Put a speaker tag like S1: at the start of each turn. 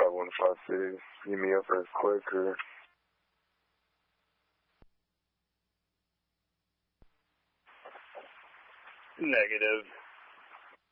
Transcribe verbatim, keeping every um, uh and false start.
S1: five one five six. Get me up as quick or...
S2: Negative.